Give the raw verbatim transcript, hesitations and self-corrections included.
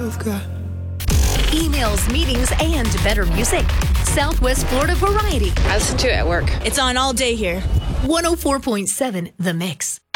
I've got. Emails, meetings, and better music. Southwest Florida Variety. I listen to it at work. It's on all day here. one oh four point seven The Mix.